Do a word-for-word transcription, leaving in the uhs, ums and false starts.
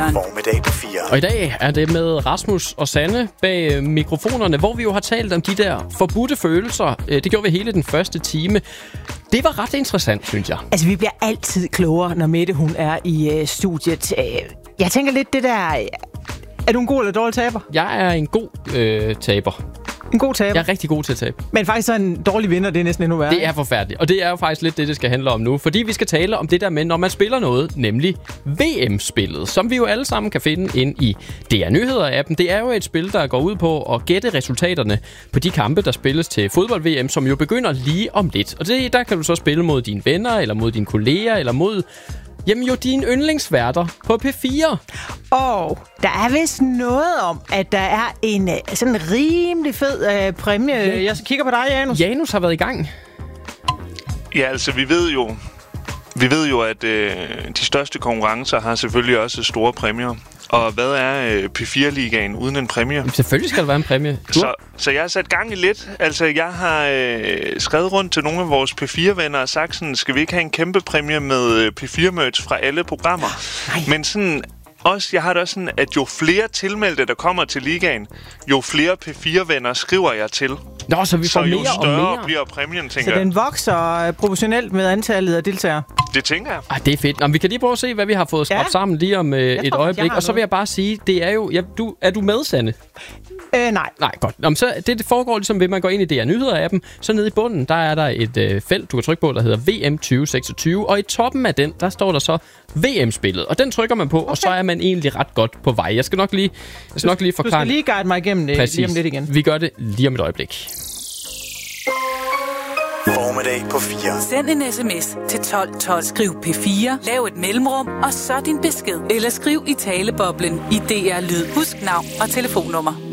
fire. Formiddag på fire. Og i dag er det med Rasmus og Sanne bag mikrofonerne, hvor vi jo har talt om de der forbudte følelser. Det gjorde vi hele den første time. Det var ret interessant, synes jeg. Altså, vi bliver altid klogere, når Mette hun er i øh, studiet. Jeg tænker lidt det der... Er du en god eller dårlig taber? Jeg er en god øh, taber. En god taber? Jeg er rigtig god til at tabe. Men faktisk så en dårlig vinder, det er næsten endnu værre. Det er forfærdeligt. Og det er jo faktisk lidt det, det skal handle om nu. Fordi vi skal tale om det der med, når man spiller noget, nemlig V M-spillet, som vi jo alle sammen kan finde ind i D R Nyheder-appen. Det er jo et spil, der går ud på at gætte resultaterne på de kampe, der spilles til fodbold-V M, som jo begynder lige om lidt. Og det, der kan du så spille mod dine venner, eller mod dine kolleger, eller mod... Jamen jo, dine yndlingsværter på P fire. Og der er vist noget om, at der er en sådan en rimelig fed øh, præmie. Jeg kigger på dig, Janus. Janus har været i gang. Ja, altså vi ved jo, vi ved jo, at øh, de største konkurrencer har selvfølgelig også store præmier. Og hvad er øh, P fire-ligaen uden en præmie? Jamen, selvfølgelig skal der være en præmie. Så, så jeg har sat gang i lidt. Altså, jeg har øh, skrevet rundt til nogle af vores P fire-venner og sagt sådan, skal vi ikke have en kæmpe præmie med P fire-merch fra alle programmer? Nej. Men sådan... Også, jeg har det også sådan, at jo flere tilmeldte, der kommer til ligaen, jo flere P fire-venner skriver jeg til. Nå, så vi får så mere jo større og mere. bliver præmien, tænker Så jeg. den vokser proportionelt med antallet af deltagere. Det tænker jeg. Ej, det er fedt. Nå, vi kan lige prøve at se, hvad vi har fået skrabt ja. sammen lige om øh, et tror, øjeblik. Og så vil jeg bare sige, det er jo... Ja, du, er du med, Sanne? Øh, nej. Nej, godt. Nå, så det, det foregår ligesom ved, at man går ind i D R Nyheder-appen. Så nede i bunden, der er der et øh, felt, du kan trykke på, der hedder V M tyve seksogtyve. Og i toppen af den, der står der så V M-spillet. Og den trykker man på, okay. Og så er man egentlig ret godt på vej. Jeg skal nok lige, jeg skal nok lige forklare... Du skal lige guide mig igennem det. Præcis. Lige om lidt igen. Vi gør det lige om et øjeblik. Formiddag på fire. Send en sms til tolv tolv. Skriv P fire, lav et mellemrum, og så din besked. Eller skriv i taleboblen i D R Lyd. Husk navn og telefonnummer.